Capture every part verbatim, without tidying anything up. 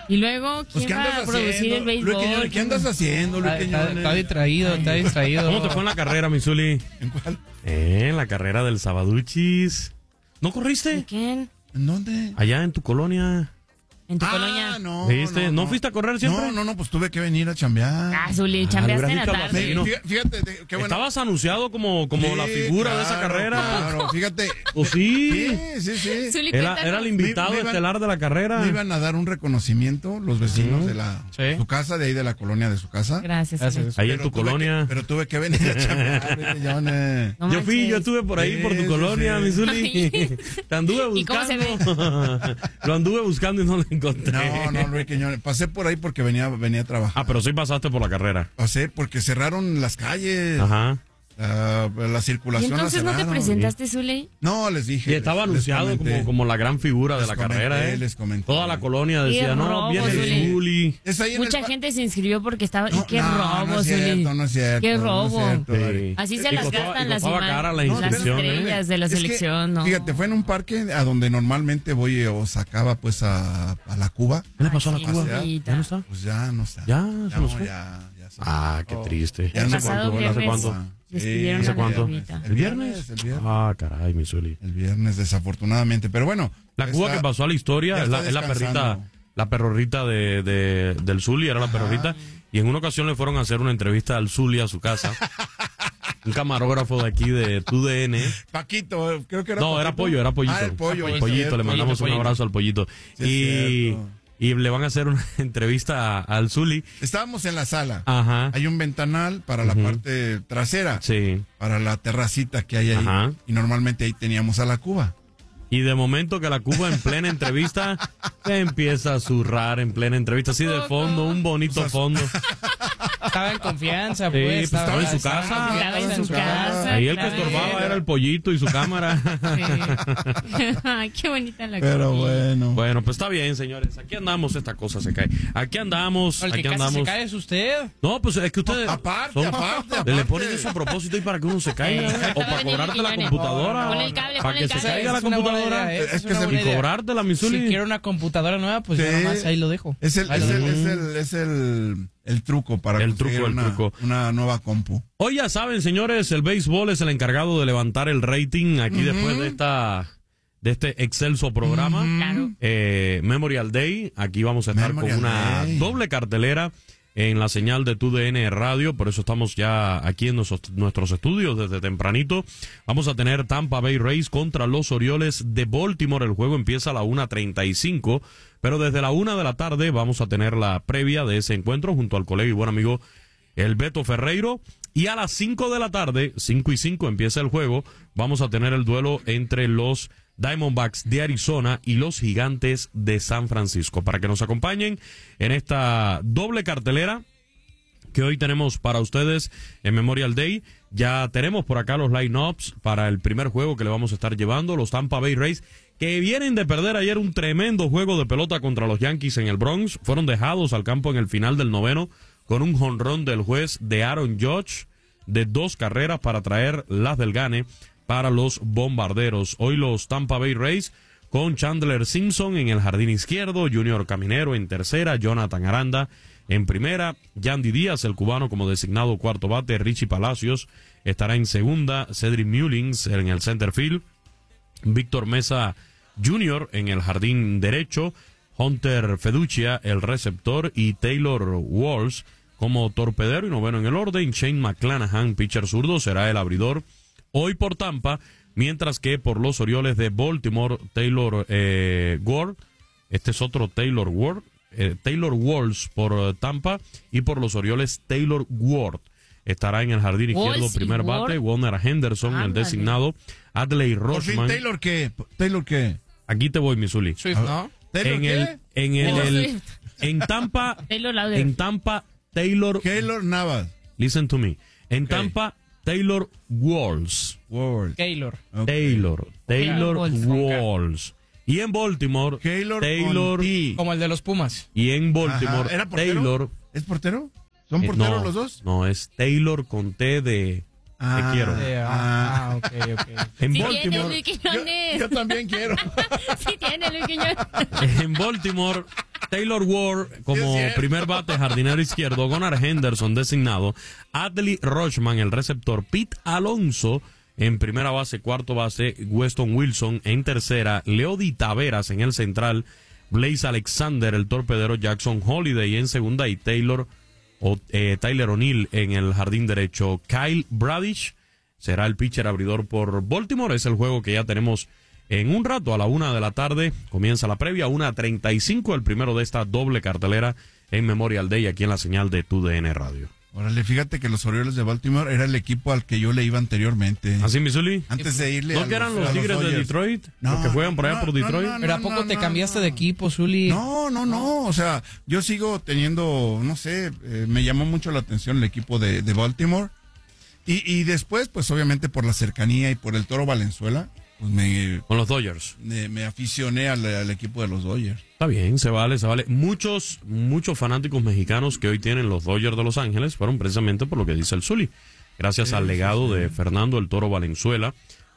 Y luego, ¿quién pues, va a producir el béisbol? Luis Quiñones, ¿qué andas haciendo, Luis Quiñones? Está distraído, está distraído. ¿Cómo te fue en la carrera, mi Zuli? ¿En cuál? Eh, en la carrera del Sabaduchis. ¿No corriste? ¿De quién? ¿En dónde? Allá en tu colonia. ¿En tu ah, colonia? no. ¿Viste? No, ¿No no fuiste a correr siempre? No, no, no, pues tuve que venir a chambear. Ah, Zuli, chambeaste en la hubieras dicho tarde. algo así, ¿no? Fíjate, fíjate, de- qué bueno. Estabas anunciado como, como Sí, la figura de esa claro, carrera. Claro, fíjate. ¿O sí? Sí, sí, sí. Zuli, Era, cuéntanos. era el invitado Me- me iban- estelar de la carrera. Me iban a dar un reconocimiento los vecinos de la Sí. su casa, de ahí de la colonia de su casa. Gracias. Gracias. Zuli. Ahí en tu tuve colonia. que- pero tuve que venir a chambear, Luis Quiñones. No Yo fui, manches. yo estuve por ahí, Sí, por tu sí, colonia, sí. mi Zuli. Te anduve ¿Y cómo se buscando. Lo anduve buscando y no lo encontré. No, no, Luis Quiñones. Pasé por ahí porque venía, venía a trabajar. Ah, pero sí pasaste por la carrera. Pasé porque cerraron las calles. Ajá. La, la ¿Y circulación la entonces no te cerraron. presentaste, Zuli? No, les dije. Y estaba les- anunciado les comenté. como, como la gran figura de Les la comenté, carrera, ¿eh? les comenté. Toda la colonia decía, Qué no, robo, viene Zuli. el Zuli. Es ahí en Mucha el pa- gente se inscribió porque estaba... No, ¡Qué no, robo, no es cierto, Zuli! no es cierto, ¡Qué no es robo! cierto, Sí. Dari. Así se Y las costaba- gastan y las costaba imagen- cara la las inscripción, ¿eh? estrellas de la Es que, selección, ¿no? Fíjate, fue en un parque a donde normalmente voy o sacaba pues a, a la Cuba. ¿Qué le pasó a la Ay, Cuba? bonita. ¿Ya no está? Pues ya no está. Ya, se no, nos fue. ya, ya se Ah, qué triste. Ya El no ¿Hace sé pasado cuánto? ¿Hace viernes cuánto? despidieron ¿Hace a la cuánto? Lupita. El viernes, el viernes. Ah, caray, mi Zuli. El viernes, desafortunadamente. Pero bueno. La Cuba está- que pasó a la historia ya es la, está es la perrita, descansando. la perrorrita de, de- del Zuli, era la perrorita. Y en una ocasión le fueron a hacer una entrevista al Zuli a su casa. Un camarógrafo de aquí de tu D N. Paquito, creo que era No, era Paquito. pollo, era pollito. Ah, el pollo. Pollito, es pollito, cierto. le mandamos pollito, un pollito. abrazo al pollito. Sí, es y, cierto. y le van a hacer una entrevista a- al Zuli. Estábamos en la sala. Ajá. Hay un ventanal para la Ujú. parte trasera, Sí. para la terracita que hay ahí. Ajá. Y normalmente ahí teníamos a la Cuba. Y de momento que la Cuba en plena entrevista empieza a zurrar en plena entrevista, así de fondo, un bonito fondo. Estaba en confianza, Sí, pues. pues, estaba en su casa. Estaba en su casa. Ahí el que claro. estorbaba era el pollito y su cámara. Sí. Ay, qué bonita la Pero comida. bueno. Bueno, pues está bien, señores. Aquí andamos, esta cosa se cae. Aquí andamos, El que aquí casi andamos. se cae es usted. No, pues es que ustedes Aparte, son- aparte, le aparte. ponen eso a propósito y para que uno se caiga, Sí. ¿eh? o para cobrarte la Quiñones. computadora, Ponle el cable, para ponle que el se cable. caiga la Es una buena computadora idea, ¿eh? Es Es que una se- buena y idea. cobrártela, mi Si Zuli. quiero una computadora nueva, pues ya Sí. nomás ahí lo dejo. Es el, Ahí es lo el, dejo. es el, es el, el truco para El conseguir truco, el una, truco. una nueva compu. Hoy ya saben, señores, el béisbol es el encargado de levantar el rating aquí después de esta de este excelso programa. Claro. Eh, Memorial Day, aquí vamos a estar Memorial con una Day. doble cartelera en la señal de tu D N Radio, por eso estamos ya aquí en nuestros, nuestros estudios desde tempranito. Vamos a tener Tampa Bay Rays contra los Orioles de Baltimore. El juego empieza a la una treinta y cinco, pero desde la una de la tarde vamos a tener la previa de ese encuentro junto al colega y buen amigo el Beto Ferreiro. Y a las cinco de la tarde, cinco y cinco empieza el juego, vamos a tener el duelo entre los Diamondbacks de Arizona y los Gigantes de San Francisco. Para que nos acompañen en esta doble cartelera que hoy tenemos para ustedes en Memorial Day. Ya tenemos por acá los line-ups para el primer juego que le vamos a estar llevando. Los Tampa Bay Rays, que vienen de perder ayer un tremendo juego de pelota contra los Yankees en el Bronx, fueron dejados al campo en el final del noveno con un jonrón del juez de Aaron Judge de dos carreras para traer las del gane para los Bombarderos. Hoy los Tampa Bay Rays con Chandler Simpson en el jardín izquierdo, Junior Caminero en tercera, Jonathan Aranda en primera, Yandy Díaz, el cubano, como designado cuarto bate, Richie Palacios estará en segunda, Cedric Mullins en el center field, Víctor Mesa junior en el jardín derecho, Hunter Feduccia, el receptor, y Taylor Walsh como torpedero y noveno en el orden. Shane McClanahan, pitcher zurdo, será el abridor hoy por Tampa, mientras que por los Orioles de Baltimore, Taylor eh, Ward, este es otro Taylor Ward, eh, Taylor Walsh por eh, Tampa, y por los Orioles Taylor Ward estará en el jardín izquierdo, Walsh y primer Ward. bate, Warner Henderson, el Ándale. designado, Adley Por fin, Rosman. ¿Taylor qué? ¿Taylor qué? Aquí te voy, Missouri. Swift, ¿no? ¿Taylor En qué? el, en el, Taylor el- Swift. en Tampa, Taylor Lauder. en Tampa, Taylor, Taylor Navas. listen to me. En Tampa, Taylor Walsh. Ward. Taylor. Ok. Taylor, Taylor Walsh. Walsh. Y en Baltimore, Taylor, Taylor, con T. Como el de los Pumas. y en Baltimore, Ajá. ¿Era portero? Taylor. ¿Es portero? ¿Son eh, porteros no, los dos? No, es Taylor con T de Ah. te quiero. De- ah, Ah. ah, ok, ok. En Sí tiene, Baltimore, Luis Yo, Quiñones. yo también quiero. Sí tiene, Luis Quiñones. en Baltimore, Taylor Ward como Sí, es primer bate, jardinero izquierdo, Gunnar Henderson designado, Adley Rutschman el receptor, Pete Alonso en primera base, cuarto base, Weston Wilson en tercera, Leody Taveras en el central, Blaze Alexander, el torpedero, Jackson Holiday en segunda y Taylor o, eh, Tyler O'Neill en el jardín derecho. Kyle Bradish será el pitcher abridor por Baltimore. Es el juego que ya tenemos en un rato. A la una de la tarde comienza la previa, una treinta y cinco, el primero de esta doble cartelera en Memorial Day aquí en la señal de Tu D N Radio. Órale, fíjate que los Orioles de Baltimore era el equipo al que yo le iba anteriormente. ¿Así, Missouri? Antes de irle ¿No a que eran los a Tigres de Dodgers. Detroit? No, los que juegan por allá no, por no, Detroit. no, Pero ¿a poco no, te no, cambiaste no. de equipo, Zuli? No, no, no, o sea, yo sigo teniendo, no sé, eh, me llamó mucho la atención el equipo de, de Baltimore. Y, y después, pues obviamente por la cercanía y por el Toro Valenzuela, pues me, Con los Dodgers. me, me aficioné al, al equipo de los Dodgers. Está bien, se vale, se vale. Muchos, muchos fanáticos mexicanos que hoy tienen los Dodgers de Los Ángeles fueron precisamente por lo que dice el Zuli. Gracias Sí, al sí, legado sí. de Fernando el Toro Valenzuela,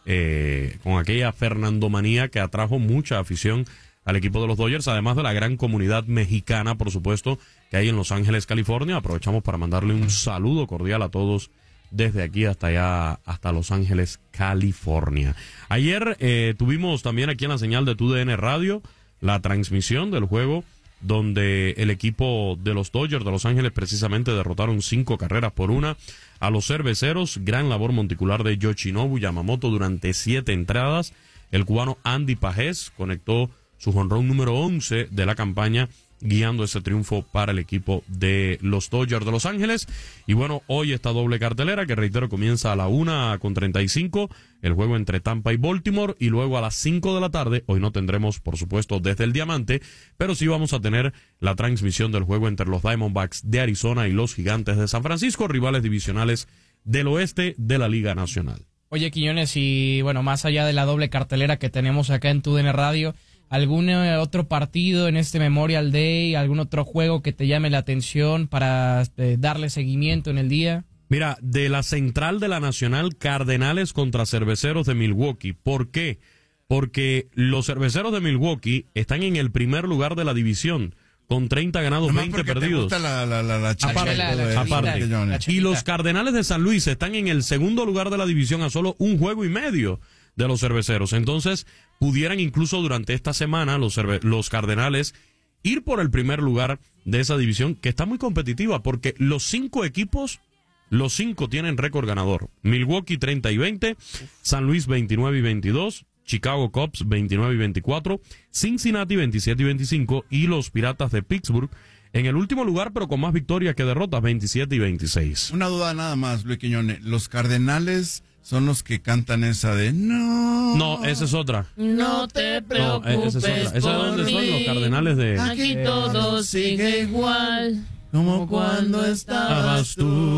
eh, con aquella fernandomanía que atrajo mucha afición al equipo de los Dodgers, además de la gran comunidad mexicana, por supuesto, que hay en Los Ángeles, California. Aprovechamos para mandarle un saludo cordial a todos desde aquí hasta allá, hasta Los Ángeles, California. Ayer eh, tuvimos también aquí en la señal de Tu D N Radio la transmisión del juego donde el equipo de los Dodgers de Los Ángeles precisamente derrotaron cinco carreras por una a los cerveceros. Gran labor monticular de Yoshinobu Yamamoto durante siete entradas. El cubano Andy Pajés conectó su jonrón número once de la campaña, guiando ese triunfo para el equipo de los Dodgers de Los Ángeles. Y bueno, hoy esta doble cartelera, que reitero, comienza a la una con treinta y cinco, el juego entre Tampa y Baltimore, y luego a las cinco de la tarde, hoy no tendremos, por supuesto, desde el Diamante, pero sí vamos a tener la transmisión del juego entre los Diamondbacks de Arizona y los Gigantes de San Francisco, rivales divisionales del oeste de la Liga Nacional. Oye, Quiñones, y bueno, más allá de la doble cartelera que tenemos acá en Tu D N Radio, ¿algún eh, otro partido en este Memorial Day, algún otro juego que te llame la atención para eh, darle seguimiento en el día? Mira, de la central de la Nacional, Cardenales contra Cerveceros de Milwaukee. ¿Por qué? Porque los Cerveceros de Milwaukee están en el primer lugar de la división, con treinta ganados, Nomás veinte porque te perdidos. gusta la, la, la, la chicha Aparte, y la- todo la eso, aparte. Quiñones. La Y chiquita. los Cardenales de San Luis están en el segundo lugar de la división a solo un juego y medio de los Cerveceros. Entonces, pudieran incluso durante esta semana los, cerve- los Cardenales ir por el primer lugar de esa división, que está muy competitiva, porque los cinco equipos, los cinco tienen récord ganador. Milwaukee treinta y veinte, San Luis veintinueve y veintidós, Chicago Cubs veintinueve y veinticuatro, Cincinnati veintisiete y veinticinco, y los Piratas de Pittsburgh en el último lugar, pero con más victorias que derrotas, veintisiete y veintiséis. Una duda nada más, Luis Quiñones. Los Cardenales son los que cantan esa de no. No, esa es otra. No te No, preocupes esa es otra. ¿Esa de dónde por son? mí. Los Cardenales de... Aquí todo sigue igual. Como cuando estabas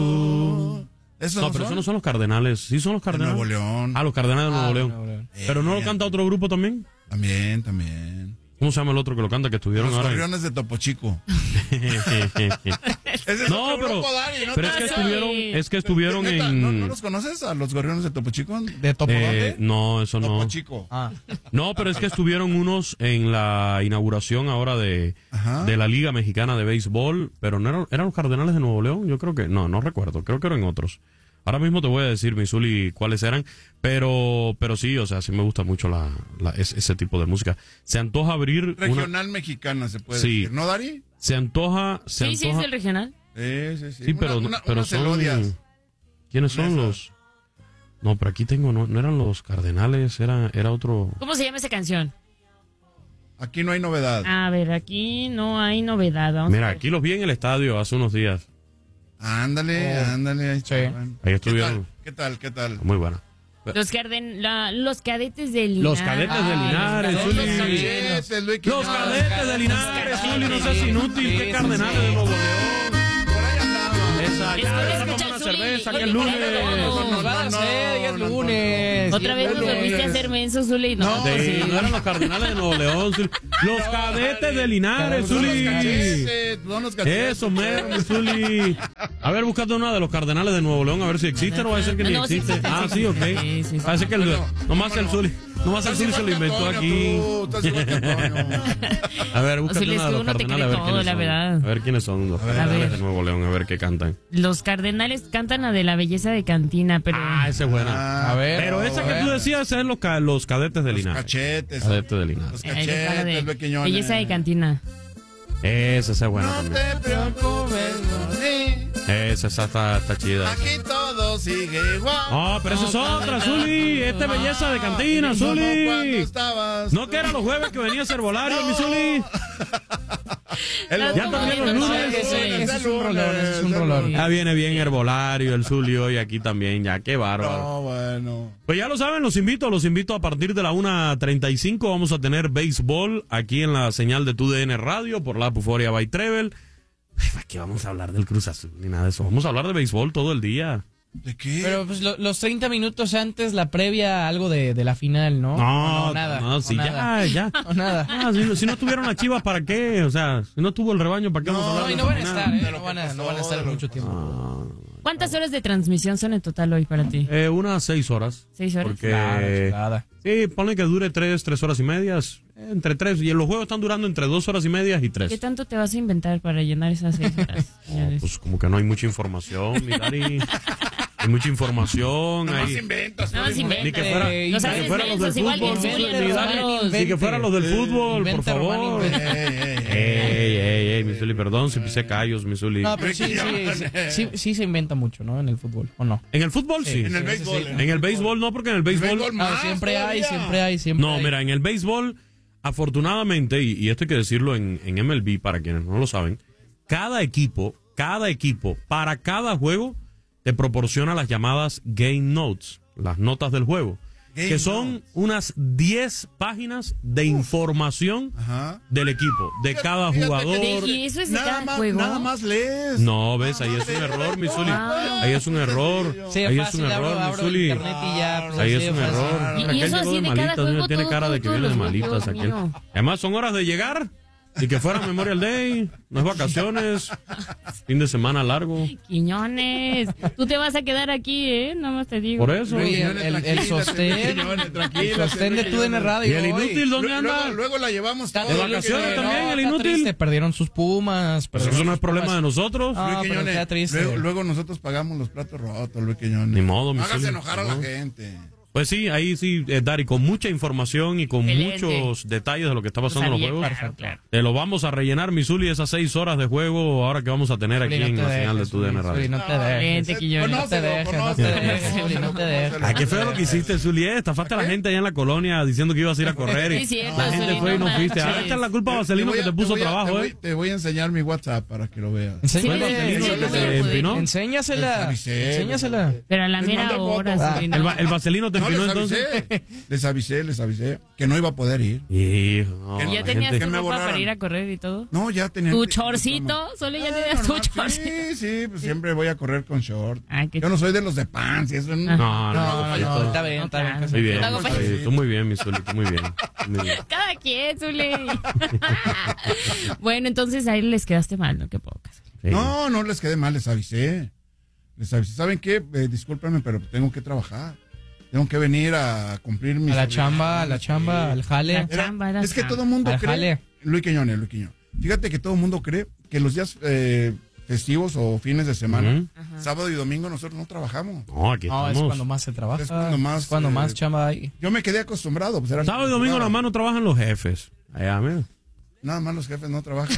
tú. ¿Eso No, no pero son? esos no son los Cardenales. ¿Sí son los De Cardenales? Nuevo León. Ah, los Cardenales de Nuevo Ah, León. Nuevo León. ¿Pero no lo Eh, canta otro grupo también? También, también. ¿Cómo se llama el otro que lo canta que estuvieron Los ahora? en- Gorriones de Topo Chico. Ese es No, otro pero, grupo, Dani, ¿no pero es te- que Sí. estuvieron, es que estuvieron Neta, en... ¿no, ¿No los conoces a los Gorriones de Topo Chico? ¿De Topo Eh, dónde? no, eso Topo no. Chico. Ah, No, pero es que estuvieron unos en la inauguración ahora de, Ajá. de la Liga Mexicana de Béisbol, pero no eran, eran los Cardenales de Nuevo León, yo creo que, no, no recuerdo, creo que eran otros. Ahora mismo te voy a decir, Misuli, cuáles eran, pero pero sí, o sea, sí me gusta mucho la, la ese, ese tipo de música. Se antoja abrir una, Regional mexicana se puede Sí. decir. ¿No, Dari? se antoja, se Sí, sí, antoja, es el regional. Sí, sí, sí. sí, pero, Una- una- pero unas son, elodias. ¿quiénes son Esas. los? No, pero aquí tengo, no, no eran los Cardenales, era, era otro. ¿Cómo se llama esa canción? Aquí no hay novedad. A ver, aquí no hay novedad. Vamos a Mira, ver. aquí los vi en el estadio hace unos días. Ándale, Oh. ándale. Ahí, Sí. estaban. Ahí ¿Qué estuvieron. tal? ¿Qué tal? ¿Qué tal? Muy buena. Los, carden, la- los cadetes de Linares. Los cadetes de Ah, Linares, los Zuli. cadetes. Cachetes, Luis Los Quiñones. cadetes de Linares, Zuli, no seas inútil, Sí, qué sí, Cardenales sí. de Nuevo León. Por ahí andaba. Esa, Es ya, que ya escucha, tomó una Zuli, cerveza, que oye, es lunes. no, nos va a dar no, sed, ya es no, no, lunes. Otra ya vez es nos lunes. volviste a hacer menso, Zuli. No, No, pues Sí, sí. no eran los Cardenales de Nuevo León, Zuli. Los cadetes de Linares, Son los Zuli. cachetes, son los cachetes. Eso, mero, mi Zuli. A ver, búscate una de los Cardenales de Nuevo León, a ver si existe o va a ser que ni No, sí existe. existe, Ah, sí sí, ok. existe. Sí, sí, sí. Parece que el, Bueno, nomás el Zuli, nomás el Zuli se lo inventó aquí. A ver, búscate Zuli, una es de que los uno te Cardenales, cree a ver todo, quiénes la son. verdad. A ver quiénes son los A ver, Cardenales a ver. de Nuevo León, a ver qué cantan. Los Cardenales cantan la de la belleza de Cantina, pero... Ah, esa es buena. A ver. Pero esa a que ver. tú decías es los, ca- los cadetes de Los Linares. cachetes. Cadetes de Linares. Los Ahí les va la de cachetes, pequeñones. belleza de Cantina. Esa, esa es buena No también. te preocupes, Moni. Esa, esa está, está chida. Aquí todo sigue igual. Oh, pero esa es otra, Zuli. Esta es belleza de Cantina, Como cuando Zuli. estabas. No que era los jueves que venía Herbolario, mi Zuli. El Las Ya también los lunes. Ese- ese es un rolón, ese es un el rolón. lunes. Ya viene bien Herbolario, el Zuli hoy aquí también, ya, qué bárbaro. No, bueno. Pues ya lo saben, los invito, los invito a partir de la una treinta y cinco, vamos a tener béisbol aquí en la señal de Tu D N Radio por la Puforia by Trevel. Ay, ¿para qué vamos a hablar del Cruz Azul ni nada de eso? Vamos a hablar de béisbol todo el día. ¿De qué? Pero pues lo- los treinta minutos antes, la previa, algo de, de la final, ¿no? No, O no, nada. no, o sí, nada. ya, ya. O nada. Ah, si, si no tuvieron las Chivas, ¿para qué? O sea, si no tuvo el rebaño, ¿para qué vamos a hablar No, de y no esa van a final? estar, ¿eh? De lo No van a, que no van a estar pasó, mucho de lo que tiempo. ¿Cuántas horas de transmisión son en total hoy para ti? Eh, unas seis horas. ¿Seis horas? Porque, Claro, chulada. sí, ponle que dure tres, tres horas y medias. eh, Entre tres. Y los juegos están durando entre dos horas y medias y tres. ¿Qué tanto te vas a inventar para llenar esas seis horas, señores? Pues como que no hay mucha información, mi Dari. Hay mucha información. No más hay... inventas. No, Zuli, sin ¿no? inventa. Ni que fuera, Eh, ni no que sabes fueran los del mensos, igual fútbol. que el Zuli, ni los Dari, malos. Ni que fueran los del fútbol, por inventa, favor. Román, inventa. Ey, ey, ey. Ey, ey, ey, mi Zuli, perdón si pisé callos, mi Zuli. No, pero sí, sí, sí, sí, sí se inventa mucho, ¿no? En el fútbol, ¿o no? En el fútbol sí. En el sí, béisbol. sí, sí. En el béisbol no, porque en el béisbol... béisbol No, más siempre hay, todavía. siempre hay, siempre No, hay. mira, en el béisbol, afortunadamente, y, y esto hay que decirlo en, en M L B para quienes no lo saben, cada equipo, cada equipo, para cada juego, te proporciona las llamadas Game Notes, las notas del juego, Game que son Notes. unas diez páginas de información Ajá. del equipo, de Fíjate- cada fíjate que jugador. ¿Y eso es de Nada cada más, juego? nada más lees. No, ves, ahí es un error, mi Zuli. Ahí es un error. Sí, Ahí es fácil, un abro, error, mi abro Zuli. internet y ya. pues, Ahí así es un de fácil. error. Y- y Aquel eso llegó así de de cada malitas, juego, tiene todo, cara de que todos viene de los malitas juegos, aquel. mío. Además, son horas de llegar y que fuera Memorial Day, no es vacaciones, fin de semana largo. Quiñones, tú te vas a quedar aquí, ¿eh? Nada más te digo. Por eso. Oye, el, el, el sostén, el sostén de tu D N Radio. ¿Y el hoy. inútil dónde Luego, anda? luego, luego la llevamos Está todos. ¿De triste, vacaciones también, el está inútil? triste, perdieron sus Pumas. Pues perdieron eso no es sus problema Pumas. de nosotros. Ah, Luis pero Quiñones, está triste. Luego, luego nosotros pagamos los platos rotos, Luis Quiñones. Ni modo, mi No hagas Zuli, enojar a no. la gente. Pues sí, ahí sí, eh, Dari, con mucha información y con Excelente. muchos detalles de lo que está pasando en los Sabía, juegos. claro, claro. Te lo vamos a rellenar, mi Zuli, esas seis horas de juego ahora que vamos a tener aquí Zuli, en no la te señal de dejes, Tu D N Zuli, Radio. no te dejes. Vente, Quiñones. No te dejes, no te dejes, Zuli, no te dejes. Ay, qué feo lo que hiciste, Zuli, eh. Estafaste a la gente allá en la colonia diciendo que ibas a ir a correr y Sí, cierto, la gente Zuli, fue y no no fuiste. manches. Ahora echar la culpa a Vaselino voy que a- te puso voy a- trabajo, te voy, eh. te voy a enseñar mi WhatsApp para que lo veas. Enséñale, Sí, Vaselino sí, que sí, te sí. empinó. Enséñasela. Les avisé, Enséñasela. Pero a la Les mera mandé hora, fotos. Zuli, El, no. va- el Vaselino te No, empinó les entonces. avisé, les avisé, les avisé que no iba a poder ir. Hijo, no, ¿Y ya la tenías gente- tu me ropa borraron. para ir a correr y todo? No, ya tenía. ¿Tu chorcito? Solo ya tenías tu chorcito. Sí, sí, pues siempre voy a correr con short. Ay, qué Yo no soy de los de pants y eso. Ah. No, No, no, No, no, no, está bien, está bien. Muy bien, Te hago sí, tú muy bien, mi Zuli, tú muy bien. Muy bien. Cada quien, Zuli. Bueno, entonces ahí les quedaste mal, ¿no? Qué pocas. Sí. no, no les quedé mal, les avisé. Les avisé. ¿Saben qué? Eh, discúlpenme, pero tengo que trabajar. Tengo que venir a cumplir mis A la obligaciones. chamba, a la chamba, al jale. La Era- chamba, era es que chamba. todo el mundo Al cree. jale. Luis Quiñones, Luis Quiñones. Fíjate que todo el mundo cree que los días eh, festivos o fines de semana, Ujú. sábado y domingo, nosotros no trabajamos. No, aquí No, es estamos. cuando más se trabaja. Es cuando más, Es cuando eh, más chamba hay. Yo me quedé acostumbrado. Pues era Sábado y domingo nada más no trabajan los jefes. Allá, mira. Nada más los jefes no trabajan.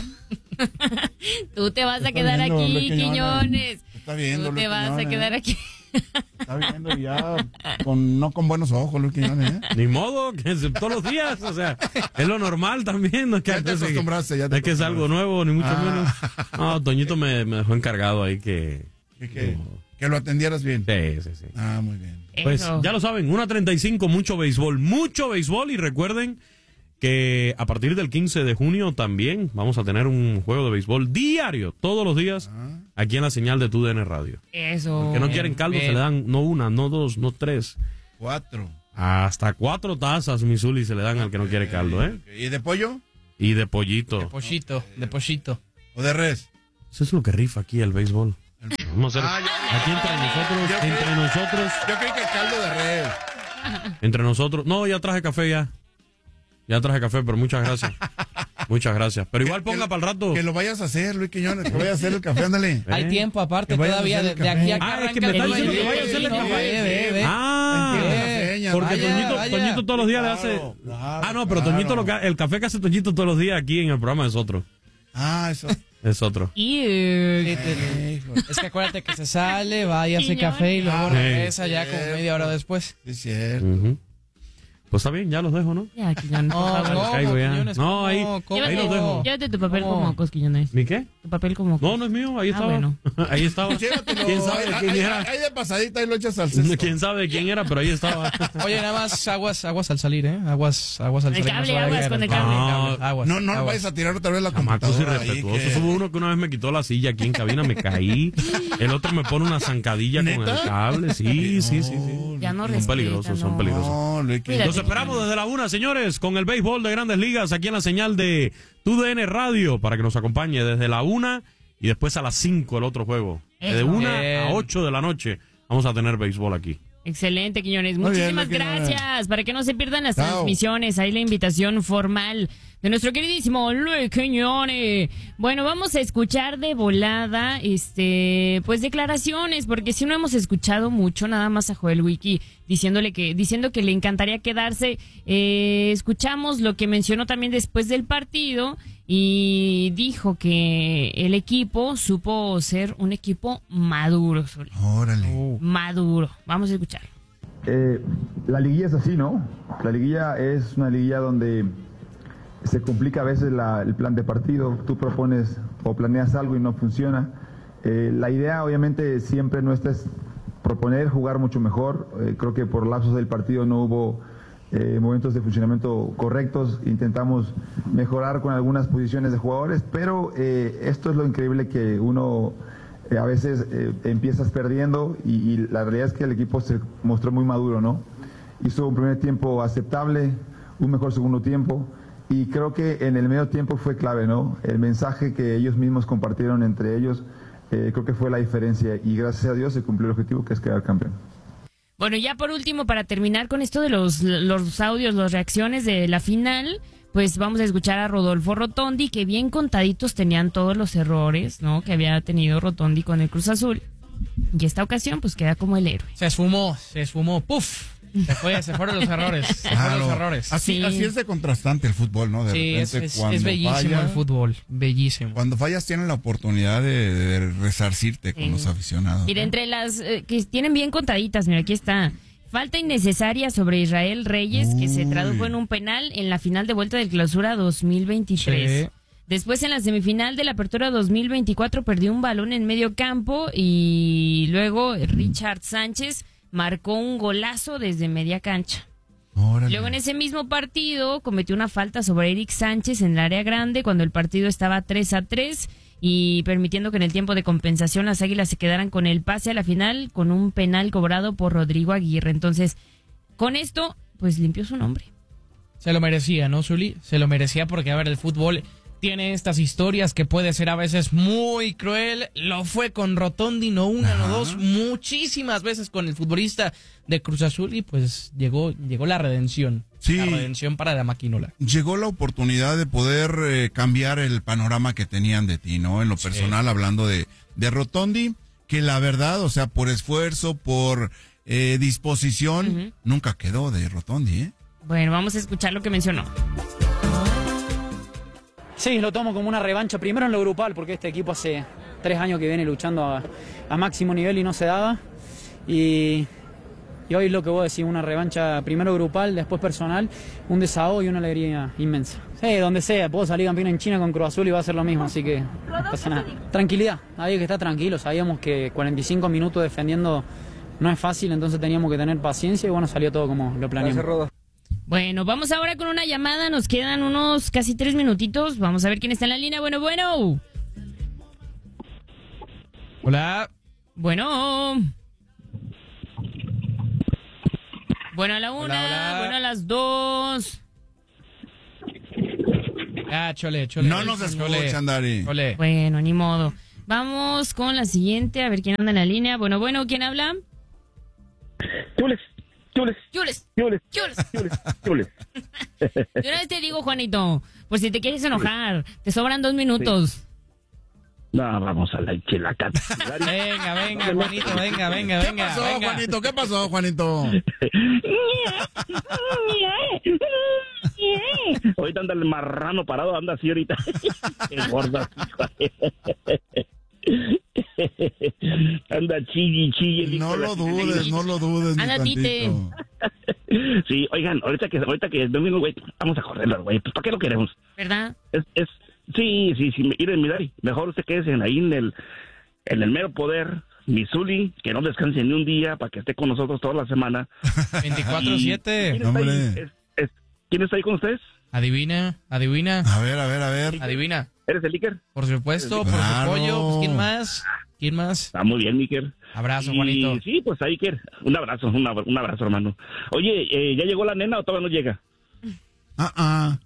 Tú te vas a Está quedar viendo, aquí, Luis Quiñones. Quiñones. Está viendo, Tú Luis te vas a Quiñones. quedar aquí. Está viendo ya con, no con buenos ojos, Luis Quiñones. ¿eh? Ni modo, que es todos los días, o sea, es lo normal también, no es que, Ya te antes- acostumbraste, ya te es que es algo nuevo, ni mucho Ah. menos. No, Toñito me, me dejó encargado ahí que... Que, que, que lo atendieras bien. Sí, sí, sí. Ah, muy bien. Pues Eso. ya lo saben, una treinta y cinco, mucho béisbol, mucho béisbol y recuerden que a partir del quince de junio también vamos a tener un juego de béisbol diario, todos los días, Ah. aquí en la señal de Tu D N Radio. Eso. Que no quieren caldo, bien. se le dan no una, no dos, no tres, Cuatro. hasta cuatro tazas, mi Zuli, se le dan al que no quiere caldo, ¿eh? ¿Y de pollo? Y de pollito. De pollito, de pollito. ¿O de res? Eso es lo que rifa aquí el béisbol. Vamos a hacer Ah, yo- aquí entre nosotros, Yo entre creí- nosotros, Yo creí que caldo de res. entre nosotros. No, ya traje café ya. Ya traje café, pero muchas gracias. Muchas gracias. Pero igual Que- ponga que- para el rato. Que lo vayas a hacer, Luis Quiñones, que vayas a hacer el café, ándale. Hay ¿Eh? tiempo aparte Que vayas a todavía hacer de, el de aquí a que café. Ah, es que arranca me el está día. diciendo que vaya a hacer el No, café. ve, ve, ve. Ah, Entiende la seña, porque vaya, Toñito, vaya. Toñito todos los días Claro, le hace. claro, ah, no, pero claro. Toñito lo que, el café que hace Toñito todos los días aquí en el programa es otro. Ah, eso. Es otro. Y Sí, eh, te- Hijo, Es que acuérdate que se sale, va y hace Quiñones. café y luego Ah, regresa ya como cierto. media hora después. sí, es cierto. Ujú. Pues está bien, ya los dejo, ¿no? ya, Quiñones, por No, favor. ¿cómo, caigo ya. Quiñones? No, ¿Cómo? ahí- ¿Cómo? ahí los dejo. Llévate tu papel ¿Cómo? como Cosquillones. ¿Mi qué? Tu papel como No, no es mío, ahí Ah, estaba. bueno. Ahí estaba. Llévatelo. ¿Quién sabe de Ahí- quién ahí- era? Ahí de pasadita y lo echas al cesto. ¿Quién sabe de quién era? Pero ahí estaba. Oye, nada más aguas, aguas al salir, ¿eh? Aguas, aguas al El salir. cable, se vaya a aguas caer. con el No, cable. aguas, No, no le aguas. vayas a tirar otra vez la Chamacos computadora ahí, irrespetuosos. que- Hubo uno que una vez me quitó la silla aquí en cabina, me caí. El otro me pone una zancadilla con ¿Neta? el cable. Sí, sí, sí, sí. Ya no Son respetan, peligrosos, son no. peligrosos. No, Luis Quiñones. Los esperamos desde la una, señores, con el béisbol de Grandes Ligas aquí en la señal de Tu D N Radio para que nos acompañe desde la una y después a las cinco el otro juego. De Eso. una Bien. a ocho de la noche vamos a tener béisbol aquí. Excelente, Quiñones. Muy bien, Muchísimas Luis Quiñones. gracias. Para que no se pierdan las Chao. transmisiones, ahí la invitación formal de nuestro queridísimo Luis Quiñones. Bueno, vamos a escuchar de volada, este, pues declaraciones, porque si no hemos escuchado mucho, nada más a Joel Wiki diciéndole que, diciendo que le encantaría quedarse. Eh, escuchamos lo que mencionó también después del partido y dijo que el equipo supo ser un equipo maduro, Zuli. Órale. Maduro. Vamos a escuchar. Eh, la liguilla es así, ¿no? La liguilla es una liguilla donde se complica a veces la- el plan de partido. Tú propones o planeas algo y no funciona. Eh, la idea, obviamente, siempre nuestra es proponer, jugar mucho mejor. Eh, creo que por lapsos del partido no hubo eh, momentos de funcionamiento correctos. Intentamos mejorar con algunas posiciones de jugadores, pero eh, esto es lo increíble que uno eh, a veces eh, empiezas perdiendo y, y la realidad es que el equipo se mostró muy maduro, ¿no? Hizo un primer tiempo aceptable, un mejor segundo tiempo y creo que en el medio tiempo fue clave, ¿no? El mensaje que ellos mismos compartieron entre ellos eh, creo que fue la diferencia y gracias a Dios se cumplió el objetivo que es quedar campeón. Bueno, ya por último, para terminar con esto de los, los audios, las reacciones de la final, pues vamos a escuchar a Rodolfo Rotondi, que bien contaditos tenían todos los errores, ¿no? Que había tenido Rotondi con el Cruz Azul. Y esta ocasión, pues queda como el héroe. Se esfumó, se esfumó, ¡puf! Se fue, se fueron los errores, se fueron Claro. los errores. Así, Sí. así es de contrastante el fútbol, ¿no? De Sí, es, repente es- cuando es bellísimo falla- el fútbol, bellísimo. Cuando fallas tienen la oportunidad de, de resarcirte con Sí. los aficionados. Mira, entre las eh, que tienen bien contaditas, mira, aquí está. Falta innecesaria sobre Israel Reyes, que se Uy. tradujo en un penal en la final de vuelta del Clausura dos mil veintitrés. Sí. Después, en la semifinal de la Apertura dos mil veinticuatro, perdió un balón en medio campo y luego Richard Sánchez marcó un golazo desde media cancha. Órale. Luego, en ese mismo partido, cometió una falta sobre Eric Sánchez en el área grande cuando el partido estaba tres a tres y permitiendo que en el tiempo de compensación las Águilas se quedaran con el pase a la final con un penal cobrado por Rodrigo Aguirre. Entonces, con esto, pues limpió su nombre. Se lo merecía, ¿no, Zuli? Se lo merecía porque, a ver, el fútbol tiene estas historias que puede ser a veces muy cruel. Lo fue con Rotondi, no una, Ajá. no dos, muchísimas veces con el futbolista de Cruz Azul y pues llegó, llegó la redención. Sí. La redención para la maquinola. Llegó la oportunidad de poder eh, cambiar el panorama que tenían de ti, ¿no? En lo personal, hablando de, de Rotondi, que la verdad, o sea, por esfuerzo, por eh, disposición, Ujú. nunca quedó de Rotondi, ¿eh? Bueno, vamos a escuchar lo que mencionó. Sí, lo tomo como una revancha, primero en lo grupal, porque este equipo hace tres años que viene luchando a, a máximo nivel y no se daba. Y, y hoy lo que voy a decir, una revancha primero grupal, después personal, un desahogo y una alegría inmensa. Sí, donde sea, puedo salir campeón en China con Cruz Azul y va a ser lo mismo, así que no pasa nada. Tranquilidad, había que estar tranquilo, sabíamos que cuarenta y cinco minutos defendiendo no es fácil, entonces teníamos que tener paciencia y bueno, salió todo como lo planeamos. Bueno, vamos ahora con una llamada. Nos quedan unos casi tres minutitos. Vamos a ver quién está en la línea. Bueno, bueno. Hola. Bueno. Bueno a la una, Hola, hola. bueno a las dos. Ah, chole, chole. No nos chole, escuchan, Dari. chole. Bueno, ni modo. Vamos con la siguiente, a ver quién anda en la línea. Bueno, bueno, ¿quién habla? Chules, chules, Chules, chules, chules. chules, chules. Yo una vez te digo, Juanito, por si te quieres enojar, te sobran dos minutos. No, vamos a la chilaca. Venga, venga, Juanito, venga, venga, ¿Qué venga. pasó, venga. Juanito? ¿Qué pasó, Juanito? Ahorita anda el marrano parado, anda así ahorita. Qué gorda. Anda chille, chille. No lo dudes, no lo dudes. Anda, Tite. Sí, oigan, ahorita que ahorita que es domingo, güey, vamos a correrlo, güey. Pues, ¿para qué lo queremos? ¿Verdad? Es, es, sí, sí, sí. Miren, mi Dari, mejor usted quédese ahí en el, en el mero poder. Mi Zuli, que no descanse ni un día para que esté con nosotros toda la semana. veinticuatro siete. ¿Quién está ahí? Es, es, ¿quién está ahí con ustedes? Adivina, adivina. A ver, a ver, a ver. Adivina. ¿Eres el Iker? Por supuesto, por Claro. su pollo. Pues, ¿quién más? ¿Quién más? Está muy bien, Iker. Abrazo, Y, Juanito. Sí, pues ahí, Iker. Un abrazo, un abrazo, un abrazo, hermano. Oye, eh, ¿ya llegó la nena o todavía no llega? Ah, ah.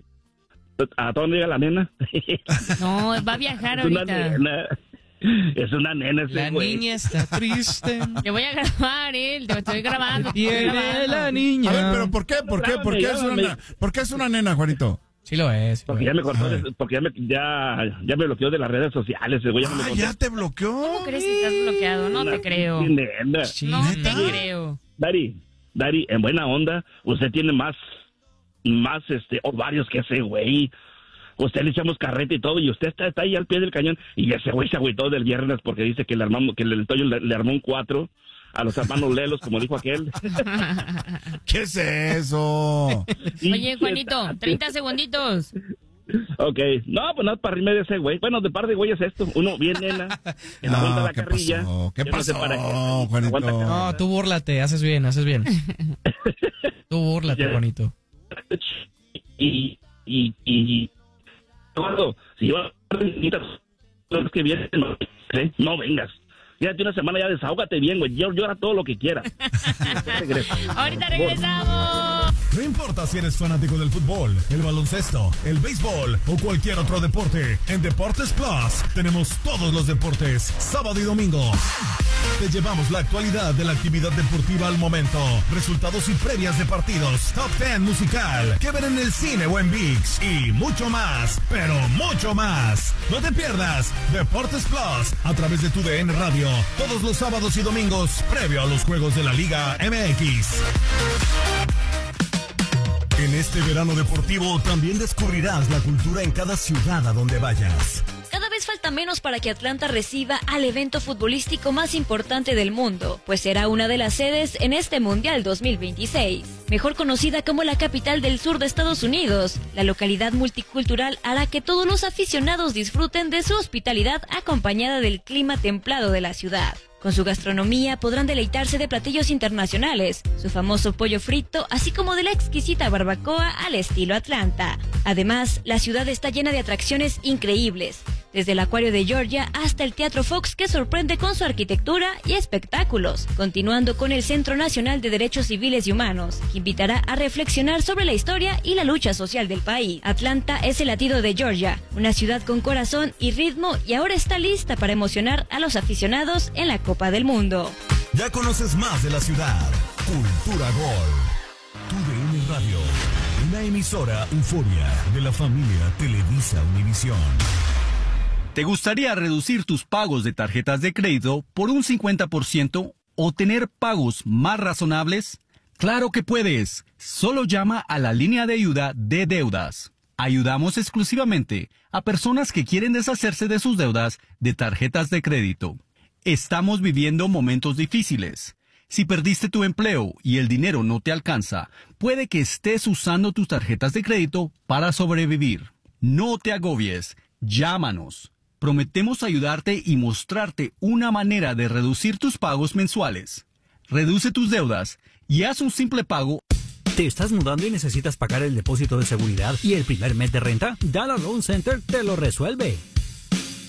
¿A todavía no llega la nena? No, va a viajar Es una ahorita. nena. Es una nena ese La güey. niña está triste. Te voy a grabar, él. Te estoy grabando. te estoy Tiene grabando. la niña. A ver, pero ¿por qué? ¿Por qué? ¿Por qué es una, ¿por qué es una nena, Juanito? Sí lo es. sí lo Porque ya es. me cortó, de- porque ya me, ya, ya me bloqueó de las redes sociales. ese güey, ya no me Ah, contesta. ¿ya te bloqueó? ¿Cómo crees que estás bloqueado? No te creo. Sí, nena. Sí, No ¿neta? te creo. Dari, Dari, en buena onda, usted tiene más, más, este, ovarios que ese güey. Usted le echamos carreta y todo, y usted está, está ahí al pie del cañón, y ese güey se agüitó del viernes porque dice que le armamos, que el Toyo le, le armó un cuatro a los hermanos Lelos, como dijo aquel. ¿Qué es eso? Oye, Juanito, treinta segunditos. Ok, no, pues nada, para rimer de ese güey. Bueno, de par de güey es esto. Uno bien nena, que no No, aguanta la ¿qué carrilla. pasó? ¿Qué que no se pasó, para qué, Juanito? aguanta carrilla. No, tú búrlate, haces bien, haces bien. Tú búrlate, Ya. Juanito. Y, y, y, Eduardo, si yo los que vienen, no, ¿eh? no vengas. Quédate una semana ya, desahógate bien, güey. Llora, llora todo lo que quiera. Ahorita regresamos. No importa si eres fanático del fútbol, el baloncesto, el béisbol o cualquier otro deporte, en Deportes Plus tenemos todos los deportes, sábado y domingo. Te llevamos la actualidad de la actividad deportiva al momento, resultados y previas de partidos, top ten musical, que ver en el cine o en ViX y mucho más, pero mucho más. No te pierdas Deportes Plus a través de tu D N Radio, todos los sábados y domingos, previo a los juegos de la Liga M X. En este verano deportivo también descubrirás la cultura en cada ciudad a donde vayas. Cada vez falta menos para que Atlanta reciba al evento futbolístico más importante del mundo, pues será una de las sedes en este Mundial dos mil veintiséis. Mejor conocida como la capital del sur de Estados Unidos, la localidad multicultural hará que todos los aficionados disfruten de su hospitalidad acompañada del clima templado de la ciudad. Con su gastronomía podrán deleitarse de platillos internacionales, su famoso pollo frito, así como de la exquisita barbacoa al estilo Atlanta. Además, la ciudad está llena de atracciones increíbles, desde el Acuario de Georgia hasta el Teatro Fox, que sorprende con su arquitectura y espectáculos, continuando con el Centro Nacional de Derechos Civiles y Humanos, que invitará a reflexionar sobre la historia y la lucha social del país. Atlanta es el latido de Georgia, una ciudad con corazón y ritmo, y ahora está lista para emocionar a los aficionados en la Copa del Mundo. Ya conoces más de la ciudad. Cultura Gol. Tu D N Radio. Una emisora euforia de la familia Televisa Univisión. ¿Te gustaría reducir tus pagos de tarjetas de crédito por un cincuenta por ciento o tener pagos más razonables? ¡Claro que puedes! Solo llama a la línea de ayuda de deudas. Ayudamos exclusivamente a personas que quieren deshacerse de sus deudas de tarjetas de crédito. Estamos viviendo momentos difíciles. Si perdiste tu empleo y el dinero no te alcanza, puede que estés usando tus tarjetas de crédito para sobrevivir. No te agobies. Llámanos. Prometemos ayudarte y mostrarte una manera de reducir tus pagos mensuales. Reduce tus deudas y haz un simple pago. ¿Te estás mudando y necesitas pagar el depósito de seguridad y el primer mes de renta? Dollar Loan Center te lo resuelve.